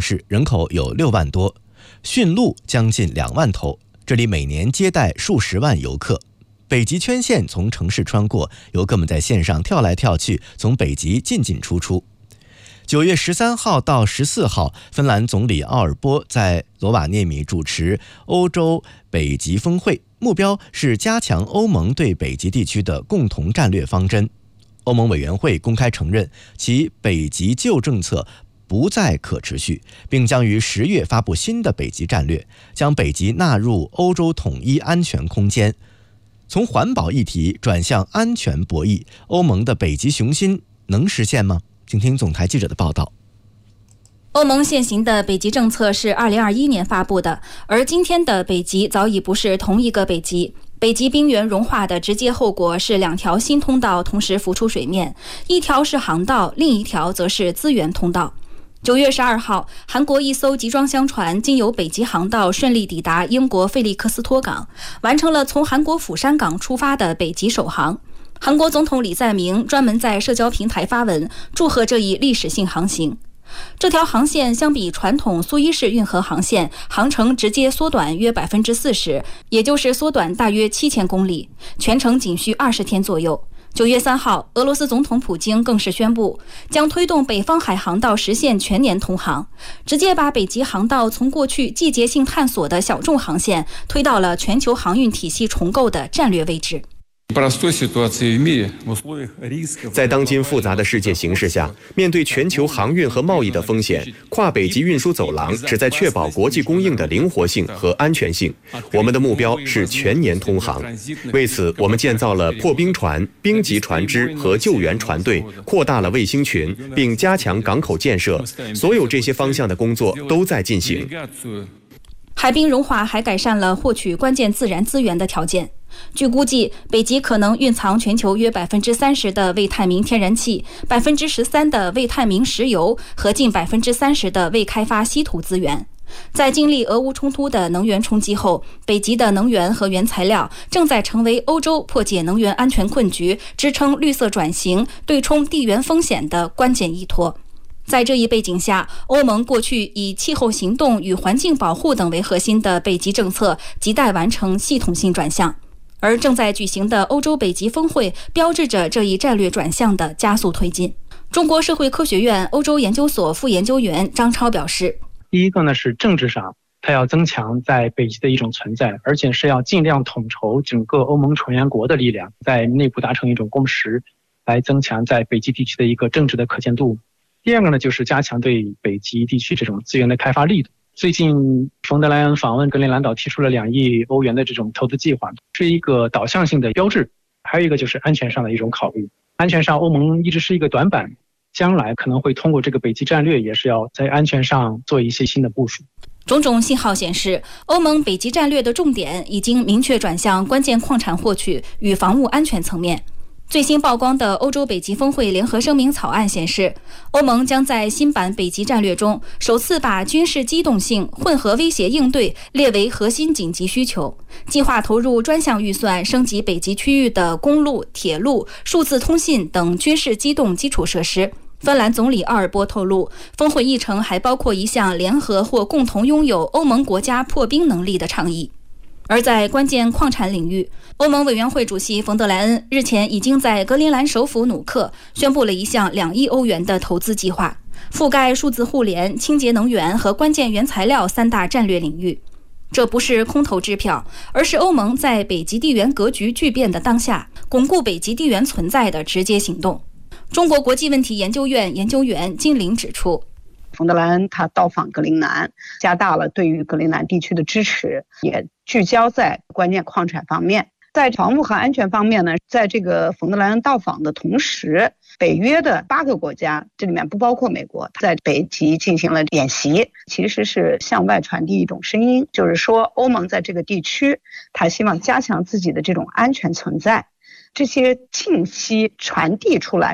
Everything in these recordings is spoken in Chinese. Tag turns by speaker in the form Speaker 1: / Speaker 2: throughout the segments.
Speaker 1: 市，人口有6万多，驯鹿将近2万头，这里每年接待数十万游客。北极圈线从城市穿过，游客们在线上跳来跳去，从北极进进出出。9月13号到14号，芬兰总理奥尔波在罗瓦涅米主持欧洲北极峰会，目标是加强欧盟对北极地区的共同战略方针。欧盟委员会公开承认其北极旧政策不再可持续，并将于10月发布新的北极战略，将北极纳入欧洲统一安全空间。从环保议题转向安全博弈，欧盟的北极雄心能实现吗？请听总台记者的报道。
Speaker 2: 欧盟现行的北极政策是2021年发布的，而今天的北极早已不是同一个北极。北极冰原融化的直接后果是2条新通道同时浮出水面，一条是航道，另一条则是资源通道。9月12号，韩国一艘集装箱船经由北极航道顺利抵达英国费利克斯托港，完成了从韩国釜山港出发的北极首航。韩国总统李在明专门在社交平台发文祝贺这一历史性航行。这条航线相比传统苏伊士运河航线，航程直接缩短约 40%， 也就是缩短大约7000公里，全程仅需20天左右。9月3号，俄罗斯总统普京更是宣布，将推动北方海航道实现全年通航，直接把北极航道从过去季节性探索的小众航线推到了全球航运体系重构的战略位置。
Speaker 3: 在当今复杂的世界形势下，面对全球航运和贸易的风险，跨北极运输走廊旨在确保国际供应的灵活性和安全性。我们的目标是全年通航。为此，我们建造了破冰船、冰级船只和救援船队，扩大了卫星群，并加强港口建设。所有这些方向的工作都在进行。
Speaker 2: 海冰融化还改善了获取关键自然资源的条件。据估计，北极可能蕴藏全球约 30% 的未探明天然气、13% 的未探明石油和近 30% 的未开发稀土资源。在经历俄乌冲突的能源冲击后，北极的能源和原材料正在成为欧洲破解能源安全困局、支撑绿色转型、对冲地缘风险的关键依托。在这一背景下，欧盟过去以气候行动与环境保护等为核心的北极政策亟待完成系统性转向，而正在举行的欧洲北极峰会标志着这一战略转向的加速推进。中国社会科学院欧洲研究所副研究员张超表示，
Speaker 4: 第一个呢是政治上，它要增强在北极的一种存在，而且是要尽量统筹整个欧盟成员国的力量，在内部达成一种共识，来增强在北极地区的一个政治的可见度。第二个呢，就是加强对北极地区这种资源的开发力度。最近冯德莱恩访问格陵兰岛，提出了2亿欧元的这种投资计划，是一个导向性的标志。还有一个就是安全上的一种考虑，安全上欧盟一直是一个短板，将来可能会通过这个北极战略，也是要在安全上做一些新的部署。
Speaker 2: 种种信号显示，欧盟北极战略的重点已经明确转向关键矿产获取与防务安全层面。最新曝光的欧洲北极峰会联合声明草案显示，欧盟将在新版北极战略中首次把军事机动性、混合威胁应对列为核心紧急需求，计划投入专项预算升级北极区域的公路、铁路、数字通信等军事机动基础设施。芬兰总理奥尔波透露，峰会议程还包括一项联合或共同拥有欧盟国家破冰能力的倡议。而在关键矿产领域，欧盟委员会主席冯德莱恩日前已经在格陵兰首府努克宣布了一项2亿欧元的投资计划，覆盖数字互联、清洁能源和关键原材料3大战略领域。这不是空头支票，而是欧盟在北极地缘格局巨变的当下，巩固北极地缘存在的直接行动。中国国际问题研究院研究员金玲指出，
Speaker 5: 冯德莱恩他到访格陵兰，加大了对于格陵兰地区的支持，也聚焦在关键矿产方面。在防务和安全方面呢，在这个冯德莱恩到访的同时，北约的8个国家，这里面不包括美国，在北极进行了演习，其实是向外传递一种声音，就是说欧盟在这个地区，他希望加强自己的这种安全存在。这些信息传递出来的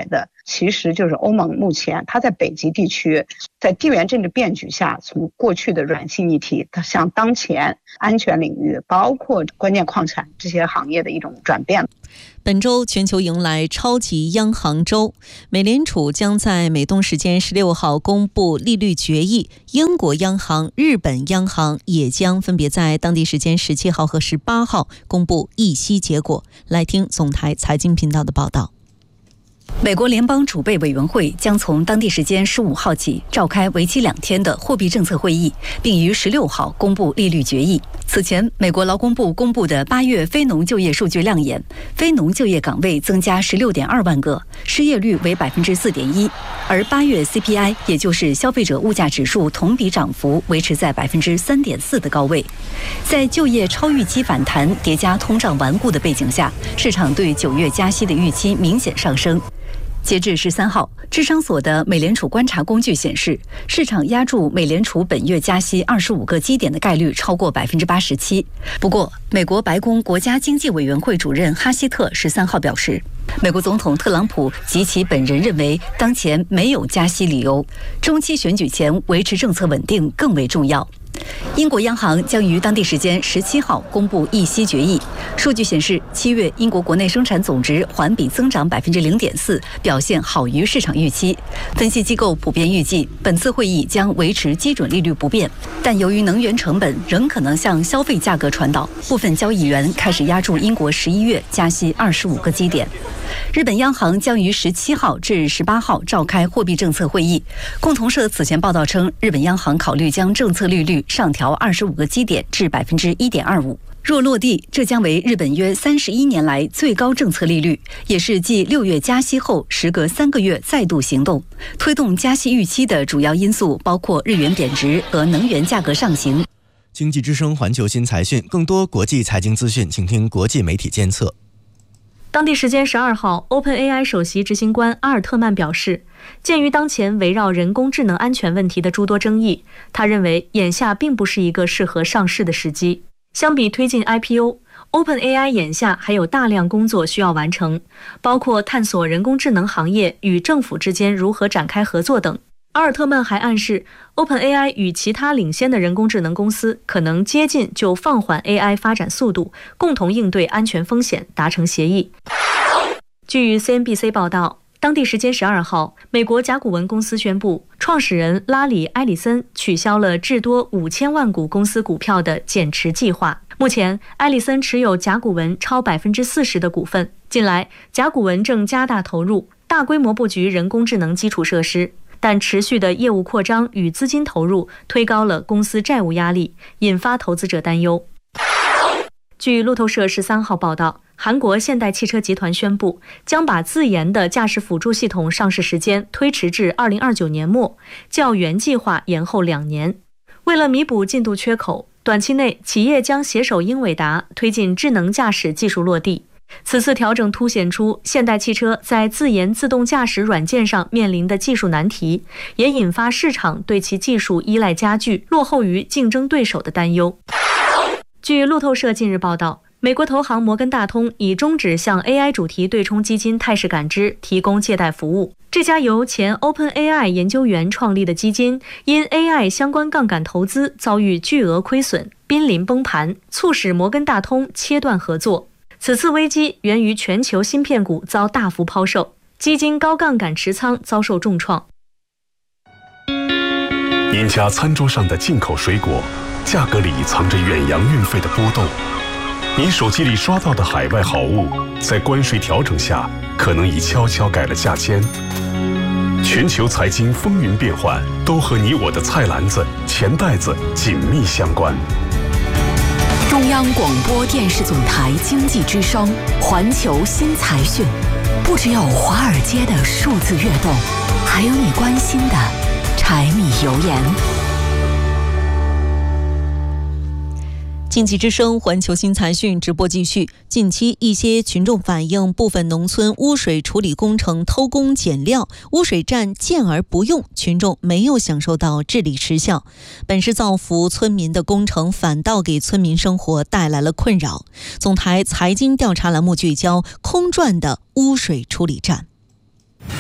Speaker 5: 其实就是欧盟目前它在北极地区，在地缘政治变局下，从过去的软性议题，它向当前安全领域，包括关键矿产这些行业的一种转变。
Speaker 6: 本周全球迎来超级央行周，美联储将在美东时间16号公布利率决议，英国央行、日本央行也将分别在当地时间17号和18号公布议息结果。来听总台财经频道的报道。
Speaker 7: 美国联邦储备委员会将从当地时间15号起召开为期2天的货币政策会议，并于16号公布利率决议。此前，美国劳工部公布的8月非农就业数据亮眼，非农就业岗位增加16.2万个，失业率为4.1%，而8月 CPI 也就是消费者物价指数同比涨幅维持在3.4%的高位。在就业超预期反弹叠加通胀顽固的背景下，市场对9月加息的预期明显上升。截至13号，智商所的美联储观察工具显示，市场押注美联储本月加息25个基点的概率超过87%。不过，美国白宫国家经济委员会主任哈希特13号表示，美国总统特朗普及其本人认为，当前没有加息理由，中期选举前维持政策稳定更为重要。英国央行将于当地时间17号公布议息决议。数据显示，7月英国国内生产总值环比增长0.4%，表现好于市场预期。分析机构普遍预计，本次会议将维持基准利率不变，但由于能源成本仍可能向消费价格传导，部分交易员开始押注英国11月加息25个基点。日本央行将于17号至18号召开货币政策会议。共同社此前报道称，日本央行考虑将政策利率上调25个基点至1.25%。若落地，这将为日本约31年来最高政策利率，也是继6月加息后时隔3个月再度行动。推动加息预期的主要因素包括日元贬值和能源价格上行。
Speaker 1: 经济之声环球新财讯，更多国际财经资讯，请听国际媒体监测。
Speaker 8: 当地时间12号 ，OpenAI 首席执行官阿尔特曼表示，鉴于当前围绕人工智能安全问题的诸多争议，他认为眼下并不是一个适合上市的时机。相比推进 IPO，OpenAI 眼下还有大量工作需要完成，包括探索人工智能行业与政府之间如何展开合作等。阿尔特曼还暗示 ，OpenAI 与其他领先的人工智能公司可能接近就放缓 AI 发展速度，共同应对安全风险达成协议。据 CNBC 报道，当地时间12号，美国甲骨文公司宣布，创始人拉里·埃里森取消了至多5000万股公司股票的减持计划。目前，埃里森持有甲骨文超40%的股份。近来，甲骨文正加大投入，大规模布局人工智能基础设施。但持续的业务扩张与资金投入推高了公司债务压力，引发投资者担忧。据路透社13号报道，韩国现代汽车集团宣布将把自研的驾驶辅助系统上市时间推迟至2029年末，较原计划延后2年。为了弥补进度缺口，短期内企业将携手英伟达推进智能驾驶技术落地。此次调整凸显出现代汽车在自研自动驾驶软件上面临的技术难题，也引发市场对其技术依赖加剧、落后于竞争对手的担忧。据路透社近日报道，美国投行摩根大通已终止向 AI 主题对冲基金泰士感知提供借贷服务。这家由前 OpenAI 研究员创立的基金，因 AI 相关杠杆投资遭遇巨额亏损，濒临崩盘，促使摩根大通切断合作。此次危机源于全球芯片股遭大幅抛售，基金高杠杆持仓遭受重创。
Speaker 9: 您家餐桌上的进口水果，价格里藏着远洋运费的波动。您手机里刷到的海外好物，在关税调整下，可能已悄悄改了价签。全球财经风云变幻，都和你我的菜篮子、钱袋子紧密相关。
Speaker 10: 中央广播电视总台经济之声环球新财讯，不只有华尔街的数字跃动，还有你关心的柴米油盐。
Speaker 6: 经济之声环球新财讯直播继续。近期一些群众反映，部分农村污水处理工程偷工减料，污水站建而不用，群众没有享受到治理实效。本是造福村民的工程，反倒给村民生活带来了困扰。总台财经调查栏目聚焦空转的污水处理站。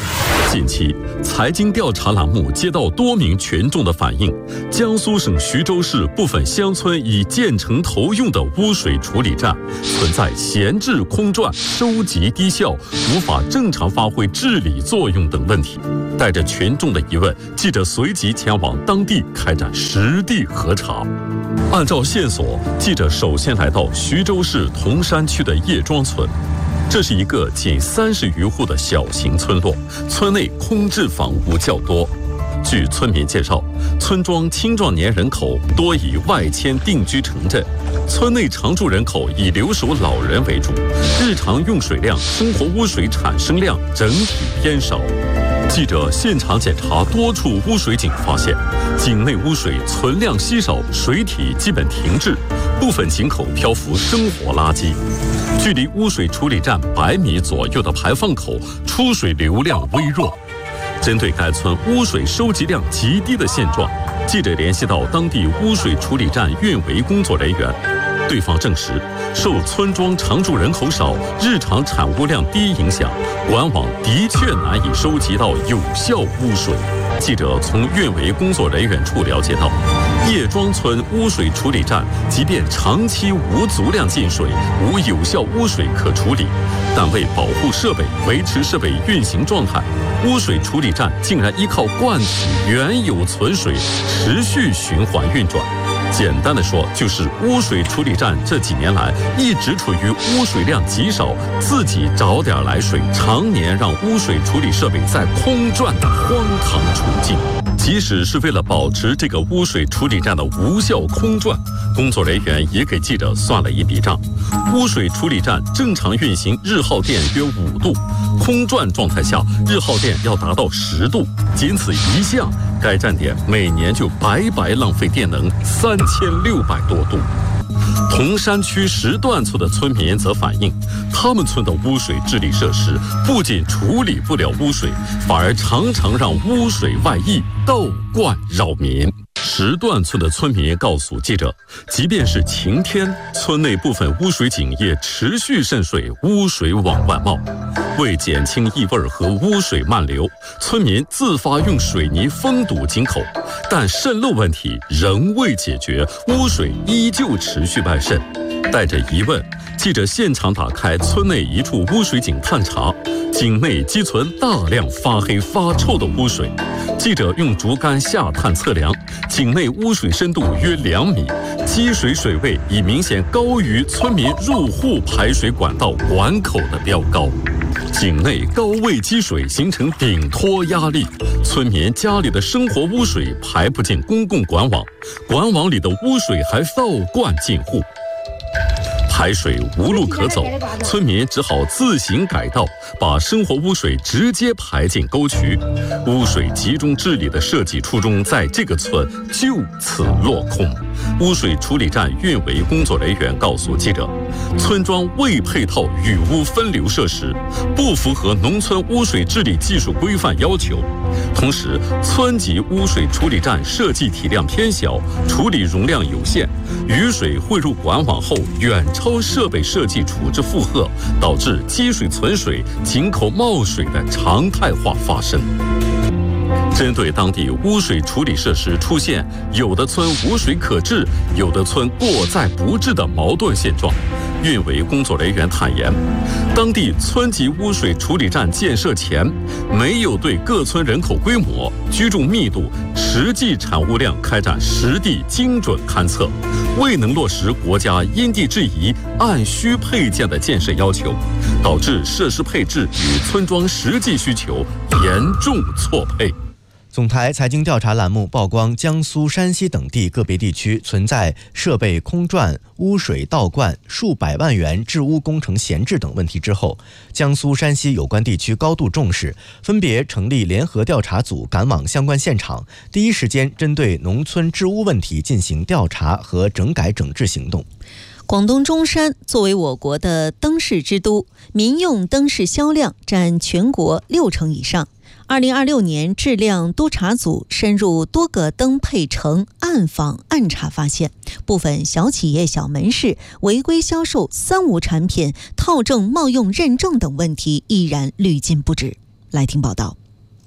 Speaker 11: 近期，财经调查栏目接到多名群众的反映，江苏省徐州市部分乡村已建成投用的污水处理站存在闲置空转、收集低效、无法正常发挥治理作用等问题。带着群众的疑问，记者随即前往当地开展实地核查。按照线索，记者首先来到徐州市铜山区的叶庄村。这是一个仅30余户的小型村落，村内空置房屋较多。据村民介绍，村庄青壮年人口多以外迁定居城镇，村内常住人口以留守老人为主，日常用水量、生活污水产生量整体偏少。记者现场检查多处污水井，发现井内污水存量稀少，水体基本停滞，部分井口漂浮生活垃圾。距离污水处理站100米左右的排放口出水流量微弱。针对该村污水收集量极低的现状，记者联系到当地污水处理站运维工作人员，对方证实，受村庄常住人口少、日常产污量低影响，管网的确难以收集到有效污水。记者从运维工作人员处了解到，叶庄村污水处理站即便长期无足量进水、无有效污水可处理，但为保护设备、维持设备运行状态，污水处理站竟然依靠灌取原有存水，持续循环运转。简单的说，就是污水处理站这几年来一直处于污水量极少、自己找点来水，常年让污水处理设备在空转的荒唐处境。即使是为了保持这个污水处理站的无效空转，工作人员也给记者算了一笔账。污水处理站正常运行日耗电约5度，空转状态下日耗电要达到10度，仅此一项，该站点每年就白白浪费电能3600多度。铜山区石段村的村民则反映，他们村的污水治理设施不仅处理不了污水，反而常常让污水外溢，倒灌扰民。石段村的村民告诉记者，即便是晴天，村内部分污水井也持续渗水，污水往外冒。为减轻异味和污水漫流，村民自发用水泥封堵井口，但渗漏问题仍未解决，污水依旧持续外渗。带着疑问，记者现场打开村内一处污水井探查，井内积存大量发黑发臭的污水。记者用竹竿下探测量，井内污水深度约2米，积水水位已明显高于村民入户排水管道管口的标高。井内高位积水形成顶托压力，村民家里的生活污水排不进公共管网，管网里的污水还倒灌进户。排水无路可走，村民只好自行改道，把生活污水直接排进沟渠。污水集中治理的设计初衷在这个村就此落空。污水处理站运维工作人员告诉记者，村庄未配套雨污分流设施，不符合农村污水治理技术规范要求。同时，村级污水处理站设计体量偏小，处理容量有限，雨水汇入管网后远超设备设计处置负荷，导致积水存水、井口冒水的常态化发生。针对当地污水处理设施出现有的村无水可治，有的村过载不治的矛盾现状，运维工作人员坦言，当地村级污水处理站建设前没有对各村人口规模、居住密度、实际产污量开展实地精准勘测，未能落实国家因地制宜、按需配建的建设要求，导致设施配置与村庄实际需求严重错配。
Speaker 1: 总台财经调查栏目曝光江苏、山西等地个别地区存在设备空转、污水倒灌、数百万元治污工程闲置等问题之后，江苏、山西有关地区高度重视，分别成立联合调查组赶往相关现场，第一时间针对农村治污问题进行调查和整改整治行动。
Speaker 6: 广东中山作为我国的灯饰之都，民用灯饰销量占全国60%以上。2026年质量督查组深入多个灯配城暗访暗查，发现部分小企业小门市违规销售三无产品、套证冒用认证等问题依然屡禁不止。来听报道。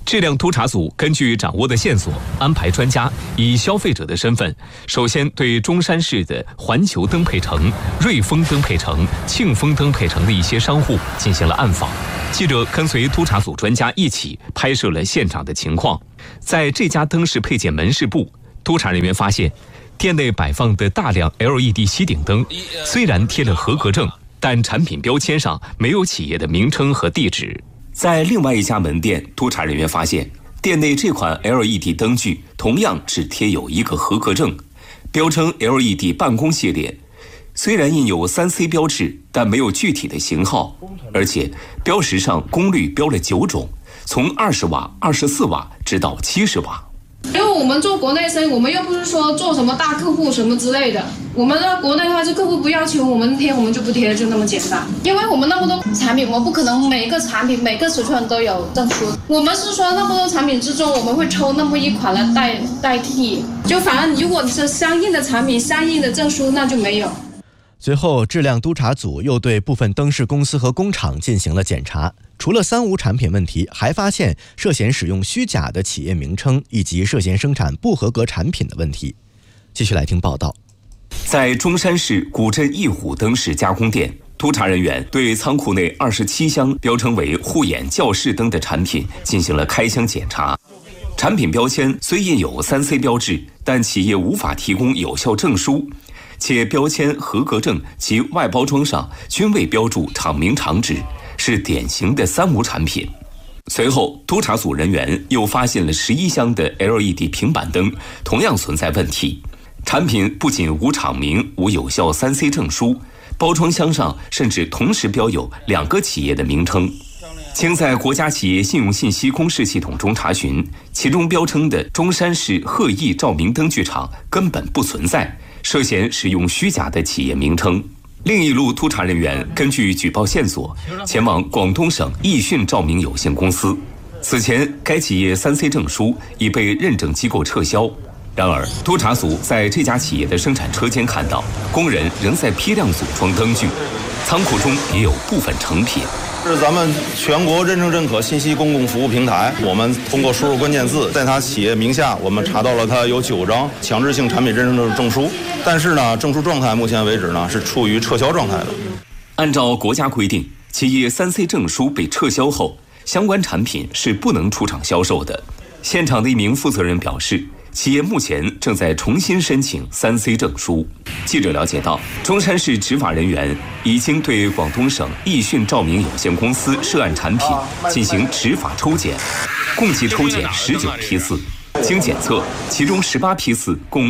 Speaker 12: 质量督查组根据掌握的线索，安排专家以消费者的身份，首先对中山市的环球灯配城、瑞丰灯配城、庆丰灯配城的一些商户进行了暗访。记者跟随督查组专家一起拍摄了现场的情况。在这家灯饰配件门市部，督查人员发现，店内摆放的大量 LED 吸顶灯，虽然贴了合格证，但产品标签上没有企业的名称和地址。
Speaker 13: 在另外一家门店，督查人员发现，店内这款 LED 灯具同样只贴有一个合格证，标称 LED 办公系列。虽然印有3C 标志，但没有具体的型号，而且标识上功率标了9种，从20瓦、24瓦直到70瓦。
Speaker 14: 因为我们做国内生意，我们又不是说做什么大客户什么之类的，我们在国内的话，是客户不要求我们贴，我们就不贴，就那么简单。因为我们那么多产品，我们不可能每个产品每个尺寸都有证书。我们是说那么多产品之中，我们会抽那么一款来代替，就反正如果是相应的产品、相应的证书，那就没有。
Speaker 1: 随后，质量督查组又对部分灯饰公司和工厂进行了检查，除了3无产品问题，还发现涉嫌使用虚假的企业名称以及涉嫌生产不合格产品的问题。继续来听报道。
Speaker 13: 在中山市古镇一虎灯饰加工店，督查人员对仓库内27箱标称为护眼教室灯的产品进行了开箱检查。产品标签虽印有3C 标志，但企业无法提供有效证书，且标签、合格证及外包装上均未标注厂名厂址，是典型的3无产品。随后，督查组人员又发现了11箱的 LED 平板灯，同样存在问题。产品不仅无厂名、无有效3C 证书，包装箱上甚至同时标有2个企业的名称。经在国家企业信用信息公示系统中查询，其中标称的中山市鹤翼照明灯具厂根本不存在，涉嫌使用虚假的企业名称。另一路督查人员根据举报线索，前往广东省易讯照明有限公司。此前，该企业3C 证书已被认证机构撤销。然而，督查组在这家企业的生产车间看到，工人仍在批量组装灯具，仓库中也有部分成品。
Speaker 15: 是咱们全国认可信息公共服务平台，我们通过输入关键字，在他企业名下，我们查到了他有9张强制性产品认证的证书，但是呢，证书状态目前为止呢是处于撤销状态的。
Speaker 13: 按照国家规定，企业3C 证书被撤销后，相关产品是不能出厂销售的。现场的一名负责人表示，企业目前正在重新申请3C 证书。记者了解到，中山市执法人员已经对广东省易讯照明有限公司涉案产品进行执法抽检，共计抽检19批次。经检测，其中18批次共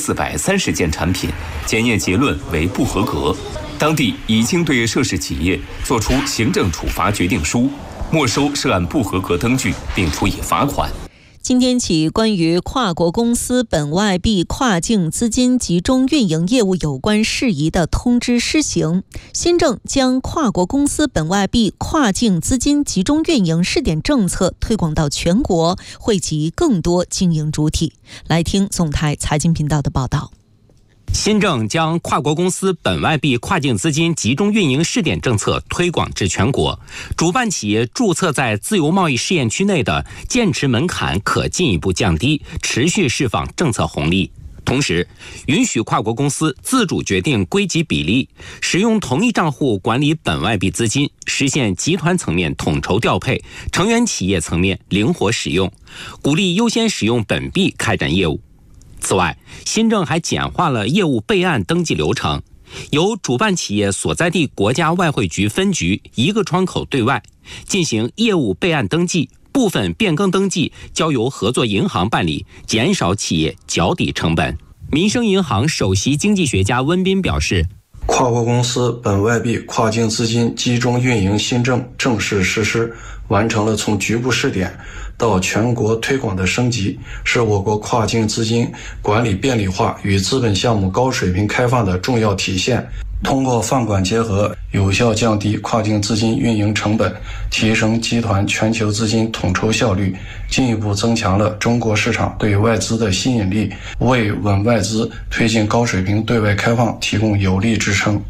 Speaker 13: 1430件产品，检验结论为不合格。当地已经对涉事企业作出行政处罚决定书，没收涉案不合格灯具，并处以罚款。
Speaker 6: 今天起，关于跨国公司本外币跨境资金集中运营业务有关事宜的通知施行。新政将跨国公司本外币跨境资金集中运营试点政策推广到全国，惠及更多经营主体。来听总台财经频道的报道。
Speaker 16: 新政将跨国公司本外币跨境资金集中运营试点政策推广至全国，主办企业注册在自由贸易试验区内的建持门槛可进一步降低，持续释放政策红利。同时，允许跨国公司自主决定归集比例，使用同一账户管理本外币资金，实现集团层面统筹调配，成员企业层面灵活使用，鼓励优先使用本币开展业务。此外，新政还简化了业务备案登记流程，由主办企业所在地国家外汇局分局一个窗口对外进行业务备案登记，部分变更登记交由合作银行办理，减少企业缴抵成本。民生银行首席经济学家温彬表示，
Speaker 17: 跨国公司本外币跨境资金集中运营新政正式实施，完成了从局部试点到全国推广的升级，是我国跨境资金管理便利化与资本项目高水平开放的重要体现。通过放管结合，有效降低跨境资金运营成本，提升集团全球资金统筹效率，进一步增强了中国市场对外资的吸引力，为稳外资推进高水平对外开放提供有力支撑。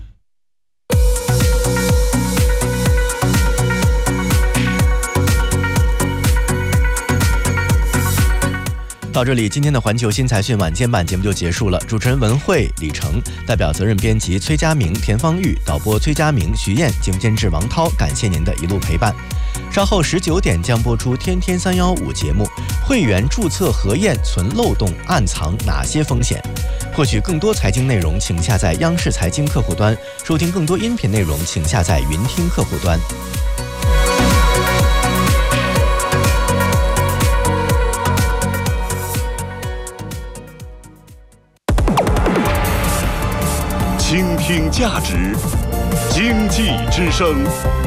Speaker 1: 到这里，今天的环球新财讯晚间版节目就结束了。主持人文慧、李成，代表责任编辑崔佳明、田方玉，导播崔佳明、徐燕，节目监制王涛。感谢您的一路陪伴。稍后19点将播出《天天315》节目，会员注册核验存漏洞，暗藏哪些风险？获取更多财经内容，请下载央视财经客户端；收听更多音频内容，请下载云听客户端。
Speaker 9: 倾听价值，经济之声。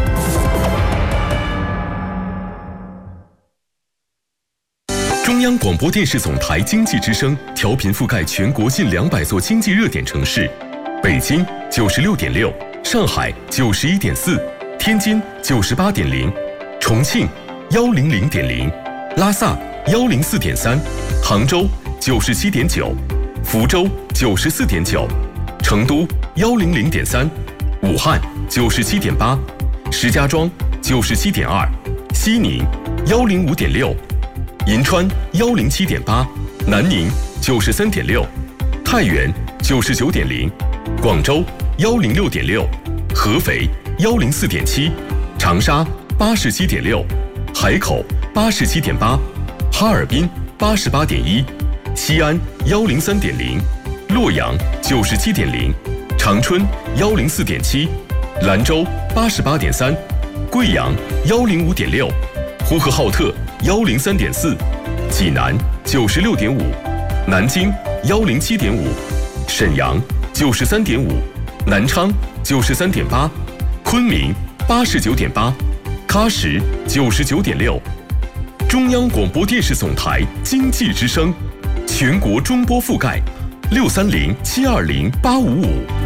Speaker 11: 中央广播电视总台经济之声调频覆盖全国近200座经济热点城市，北京96.6，上海91.4，天津98.0，重庆100.0，拉萨104.3，杭州97.9，福州94.9。成都100.3，武汉97.8，石家庄97.2，西宁105.6，银川107.8，南宁93.6，太原99.0，广州106.6，合肥104.7，长沙87.6，海口87.8，哈尔滨88.1，西安103.0。洛阳97.0，长春104.7，兰州88.3，贵阳105.6，呼和浩特103.4，济南96.5，南京107.5，沈阳93.5，南昌93.8，昆明89.8，喀什99.6。中央广播电视总台经济之声，全国中波覆盖。630-720-855